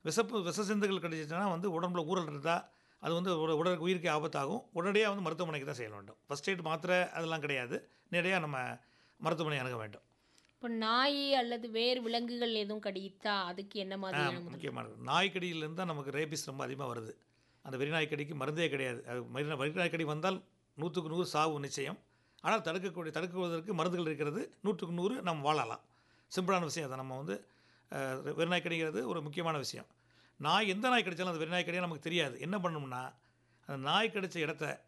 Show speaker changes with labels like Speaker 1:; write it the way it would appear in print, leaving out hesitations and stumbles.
Speaker 1: விஷ சிந்துகள் கடிச்சிச்சுன்னா வந்து உடம்புல ஊறல் இருந்தால் அது வந்து உடலுக்கு உயிருக்கு ஆபத்தாகும். உடனடியாக வந்து மருத்துவமனைக்கு தான் செல்ல வேண்டும். ஃபர்ஸ்ட் எய்ட் மாத்திரை அதெல்லாம் கிடையாது. நேரடியாக நம்ம மருத்துவமனை அணுக வேண்டும்.
Speaker 2: இப்போ நாய் அல்லது வேறு விலங்குகள் எதுவும் கடித்தா அதுக்கு என்ன மாதிரியான முதல்
Speaker 1: முக்கியமானது. நாய்க்கடியிலேருந்து தான் நமக்கு ரேபிஸ் ரொம்ப அதிகமாக வருது. அந்த வெறிநாய்க்கடிக்கு மருந்தே கிடையாது. அது வெறிநாய்க்கடி வந்தால் 100க்கு 100 சாவு நிச்சயம். ஆனால் தடுக்குவதற்கு மருந்துகள் இருக்கிறது. 100க்கு 100 நம்ம வாழலாம். சிம்பிளான விஷயம் அதை நம்ம வந்து வெறிநாய்க்கடிங்கிறது ஒரு முக்கியமான விஷயம். நாய் எந்த நாய் கடித்தாலும் அந்த வெறிநாய்க்கடியாக நமக்கு தெரியாது. என்ன பண்ணணும்னா அந்த நாய் கடித்த இடத்த